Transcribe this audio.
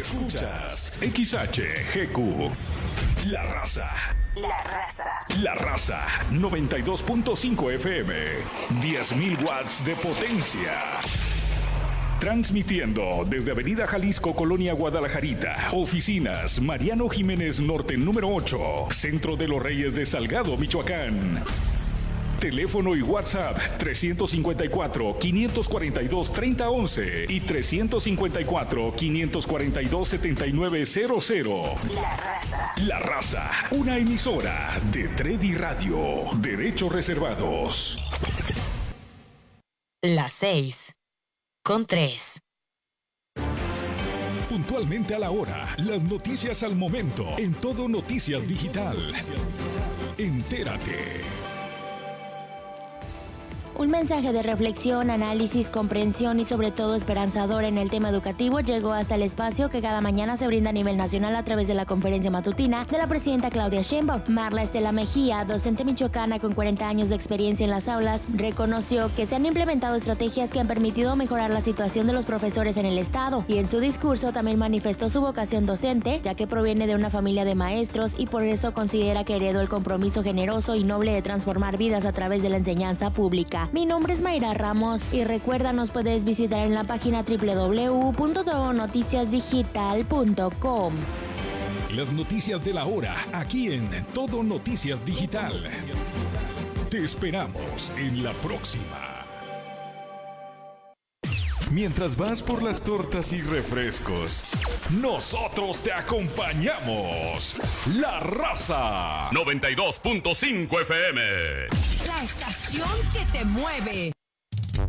Escuchas XHGQ. La Raza. La Raza. La Raza 92.5 FM. 10.000 watts de potencia. Transmitiendo desde Avenida Jalisco, Colonia Guadalajarita. Oficinas Mariano Jiménez Norte número 8. Centro de los Reyes de Salgado, Michoacán. Teléfono y WhatsApp 354-542-3011 y 354-542-7900. La Raza. La Raza, una emisora de Tredi Radio. Derechos reservados. Las 6:03. Puntualmente a la hora, las noticias al momento, en Todo Noticias Digital. Entérate. Un mensaje de reflexión, análisis, comprensión y sobre todo esperanzador en el tema educativo llegó hasta el espacio que cada mañana se brinda a nivel nacional a través de la conferencia matutina de la presidenta Claudia Sheinbaum. Marla Estela Mejía, docente michoacana con 40 años de experiencia en las aulas, reconoció que se han implementado estrategias que han permitido mejorar la situación de los profesores en el estado y en su discurso también manifestó su vocación docente, ya que proviene de una familia de maestros y por eso considera que heredó el compromiso generoso y noble de transformar vidas a través de la enseñanza pública. Mi nombre es Mayra Ramos y recuerda, nos puedes visitar en la página www.todonoticiasdigital.com. Las noticias de la hora, aquí en Todo Noticias Digital. Te esperamos en la próxima. Mientras vas por las tortas y refrescos, nosotros te acompañamos. La Raza 92.5 FM. La estación que te mueve.